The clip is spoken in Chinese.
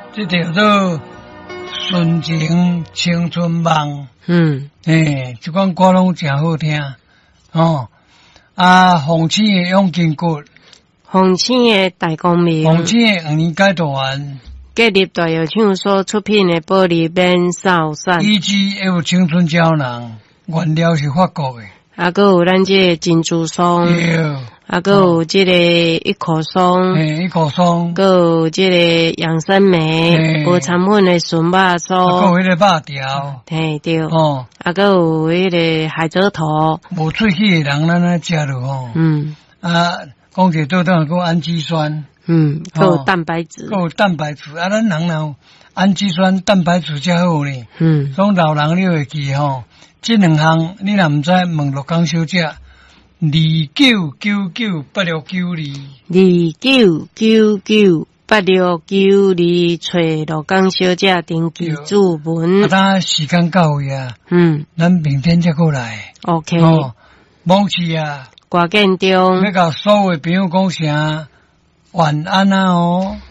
这叫做纯情青春梦。这款歌拢真好听哦。红星的永金骨， 红星的大光明， 红星的5年解读完。 建立大药厂所出品的玻璃免扫散， 以及还有青春胶囊，原料是法国的。 还有咱这个珍珠松，还有这个一口松， 一口松， 还有这个养生梅，无成分的纯肉酥， 还有迄个肉条， 对，哦，还有迄个海蜇头， 无喙齿的人咱来食咯吼。讲者倒还有氨基酸。 还有蛋白质， 还有蛋白质咱人有氨基酸、蛋白质才好呢。所以老人你会记吼，这两项你若唔知问陆江小姐 ，299982，299982，找陆江小姐登记注文。 咱时间到位啊，咱明天再过来。 OK。 忘记啊， 挂建中， 要甲所有朋友讲声晚安啊哦。